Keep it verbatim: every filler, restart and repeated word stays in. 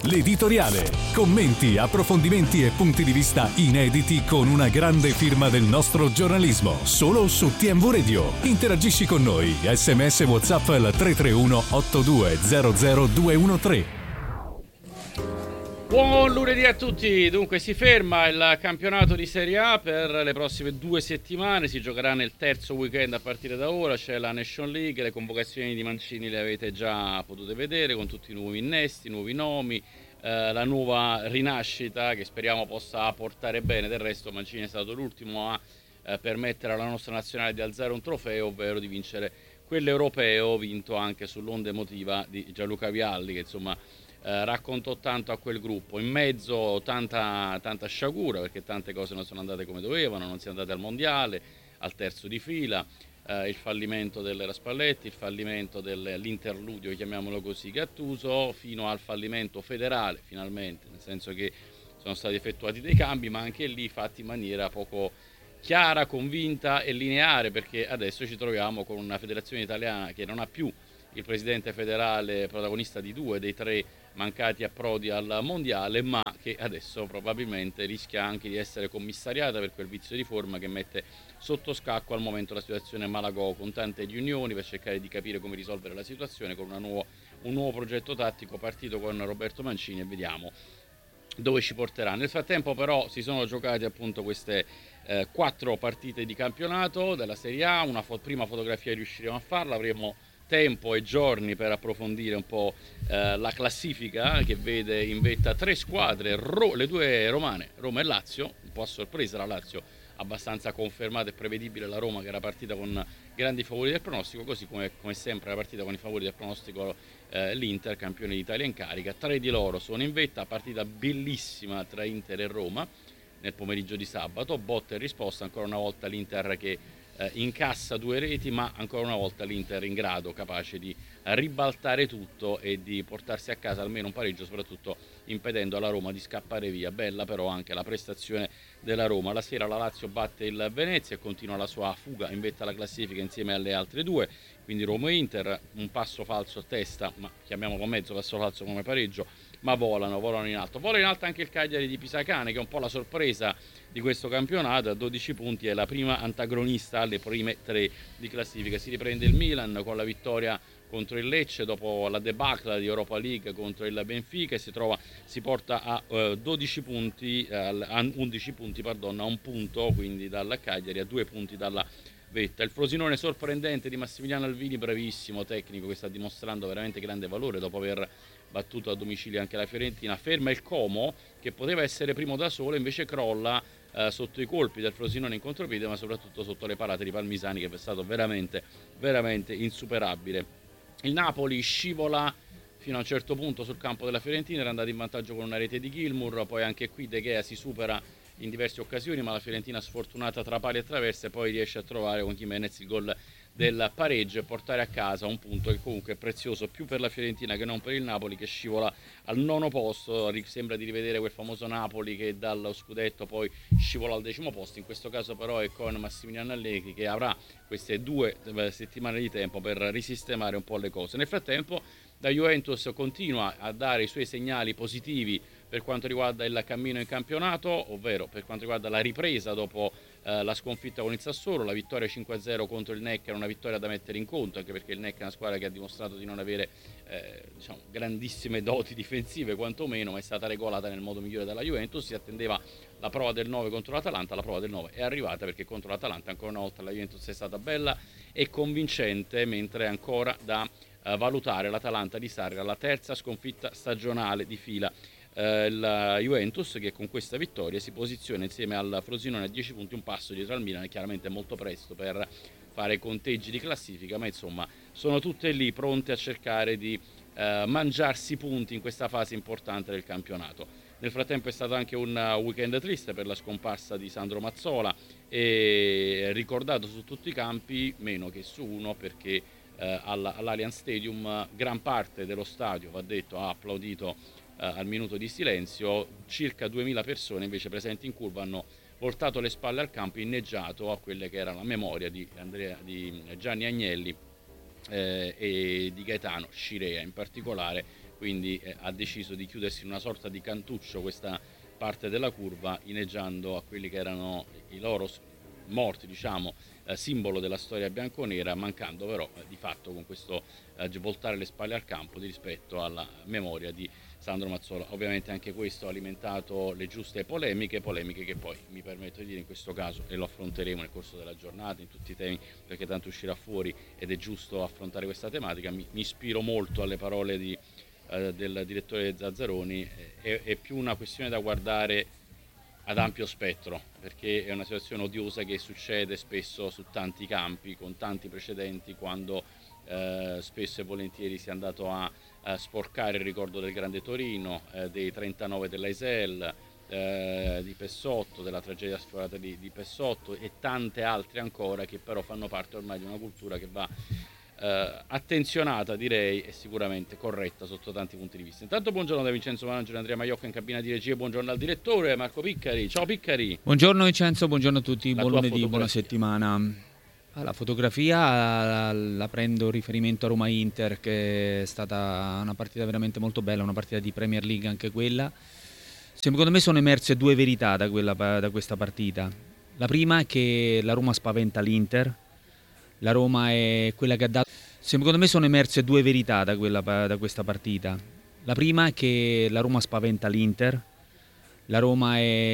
L'editoriale. Commenti, approfondimenti e punti di vista inediti con una grande firma del nostro giornalismo. Solo su T M V Radio. Interagisci con noi. S M S WhatsApp al tre tre uno otto due zero zero due uno tre. Buon lunedì a tutti. Dunque si ferma il campionato di Serie A per le prossime due settimane, si giocherà nel terzo weekend a partire da ora, c'è la Nation League, le convocazioni di Mancini le avete già potute vedere con tutti i nuovi innesti, nuovi nomi, eh, la nuova rinascita che speriamo possa portare bene. Del resto Mancini è stato l'ultimo a eh, permettere alla nostra nazionale di alzare un trofeo, ovvero di vincere quell'europeo vinto anche sull'onda emotiva di Gianluca Vialli, che insomma Eh, raccontò tanto a quel gruppo. In mezzo tanta, tanta sciagura, perché tante cose non sono andate come dovevano, non si è andate al mondiale, al terzo di fila, eh, il fallimento dell'Era Spalletti, il fallimento dell'interludio, chiamiamolo così, Gattuso, fino al fallimento federale finalmente, nel senso che sono stati effettuati dei cambi, ma anche lì fatti in maniera poco chiara, convinta e lineare, perché adesso ci troviamo con una federazione italiana che non ha più il presidente federale protagonista di due dei tre mancati approdi al mondiale, ma che adesso probabilmente rischia anche di essere commissariata per quel vizio di forma che mette sotto scacco al momento la situazione Malagò, con tante riunioni per cercare di capire come risolvere la situazione, con una nuovo, un nuovo progetto tattico partito con Roberto Mancini, e vediamo dove ci porterà. Nel frattempo però si sono giocate appunto queste eh, quattro partite di campionato della Serie A, una fo- prima fotografia riusciremo a farla, avremo tempo e giorni per approfondire un po' eh, la classifica che vede in vetta tre squadre, Ro- le due romane, Roma e Lazio, un po' a sorpresa la Lazio, abbastanza confermata e prevedibile la Roma che era partita con grandi favori del pronostico, così come, come sempre la partita con i favori del pronostico eh, l'Inter, campione d'Italia in carica. Tre di loro sono in vetta, partita bellissima tra Inter e Roma nel pomeriggio di sabato, botta e risposta, ancora una volta l'Inter che eh, incassa due reti, ma ancora una volta l'Inter in grado, capace di ribaltare tutto e di portarsi a casa almeno un pareggio, soprattutto impedendo alla Roma di scappare via. Bella però anche la prestazione della Roma. La sera la Lazio batte il Venezia e continua la sua fuga in vetta alla classifica insieme alle altre due, quindi Roma e Inter, un passo falso a testa, ma chiamiamolo mezzo passo falso come pareggio, ma volano, volano in alto. Vola in alto anche il Cagliari di Pisacane, che è un po' la sorpresa di questo campionato, a dodici punti è la prima antagonista alle prime tre di classifica. Si riprende il Milan con la vittoria contro il Lecce dopo la debacle di Europa League contro il Benfica, e si trova si porta a uh, dodici punti, uh, a undici punti, pardon, a un punto quindi dalla Cagliari, a due punti dalla vetta. Il Frosinone sorprendente di Massimiliano Alvini, bravissimo tecnico che sta dimostrando veramente grande valore dopo aver battuto a domicilio anche la Fiorentina. Ferma il Como che poteva essere primo da solo, invece crolla eh, sotto i colpi del Frosinone in contropiede, ma soprattutto sotto le parate di Palmisani, che è stato veramente veramente insuperabile. Il Napoli scivola fino a un certo punto sul campo della Fiorentina, era andato in vantaggio con una rete di Gilmour, poi anche qui De Gea si supera in diverse occasioni, ma la Fiorentina sfortunata tra pali e traverse poi riesce a trovare con Jimenez il gol del pareggio e portare a casa un punto che comunque è prezioso più per la Fiorentina che non per il Napoli, che scivola al nono posto. Sembra di rivedere quel famoso Napoli che dallo scudetto poi scivola al decimo posto, in questo caso però è con Massimiliano Allegri che avrà queste due settimane di tempo per risistemare un po' le cose. Nel frattempo la Juventus continua a dare i suoi segnali positivi per quanto riguarda il cammino in campionato, ovvero per quanto riguarda la ripresa dopo eh, la sconfitta con il Sassuolo. La vittoria cinque a zero contro il N E C era una vittoria da mettere in conto, anche perché il N E C è una squadra che ha dimostrato di non avere eh, diciamo, grandissime doti difensive quantomeno, ma è stata regolata nel modo migliore dalla Juventus. Si attendeva la prova del nove contro l'Atalanta, la prova del nove è arrivata, perché contro l'Atalanta ancora una volta la Juventus è stata bella e convincente, mentre ancora da eh, valutare l'Atalanta di Sarri, la terza sconfitta stagionale di fila. Eh, la Juventus che con questa vittoria si posiziona insieme al Frosinone a dieci punti, un passo dietro al Milan. È chiaramente molto presto per fare conteggi di classifica, ma insomma sono tutte lì pronte a cercare di eh, mangiarsi punti in questa fase importante del campionato. Nel frattempo è stato anche un weekend triste per la scomparsa di Sandro Mazzola, e ricordato su tutti i campi meno che su uno, perché eh, all'Allianz Stadium gran parte dello stadio, va detto, ha applaudito al minuto di silenzio. Circa duemila persone invece presenti in curva hanno voltato le spalle al campo, inneggiato a quelle che era la memoria di, Andrea, di Gianni Agnelli eh, e di Gaetano Scirea in particolare, quindi eh, ha deciso di chiudersi in una sorta di cantuccio questa parte della curva, inneggiando a quelli che erano i loro morti, diciamo, eh, simbolo della storia bianconera, mancando però eh, di fatto con questo eh, voltare le spalle al campo di rispetto alla memoria di Sandro Mazzola. Ovviamente anche questo ha alimentato le giuste polemiche, polemiche che poi mi permetto di dire in questo caso, e lo affronteremo nel corso della giornata in tutti i temi, perché tanto uscirà fuori ed è giusto affrontare questa tematica. Mi, mi ispiro molto alle parole di, eh, del direttore Zazzaroni, eh, è, è più una questione da guardare ad ampio spettro, perché è una situazione odiosa che succede spesso su tanti campi, con tanti precedenti, quando eh, spesso e volentieri si è andato a, a sporcare il ricordo del Grande Torino, eh, dei trentanove dell'A I S E L, eh, di Pessotto, della tragedia sforata di, di Pessotto e tante altre ancora, che però fanno parte ormai di una cultura che va eh, attenzionata, direi, e sicuramente corretta sotto tanti punti di vista. Intanto buongiorno da Vincenzo Manangelo e Andrea Maiocca in cabina di regia, buongiorno al direttore Marco Piccari. Ciao Piccari. Buongiorno Vincenzo, buongiorno a tutti, La buon tua lunedì, buona settimana. La fotografia la prendo riferimento a Roma-Inter, che è stata una partita veramente molto bella, una partita di Premier League anche quella. Secondo me sono emerse due verità da, quella, da questa partita. La prima è che la Roma spaventa l'Inter, la Roma è quella che ha dato... Secondo me sono emerse due verità da, quella, da questa partita. La prima è che la Roma spaventa l'Inter, la Roma è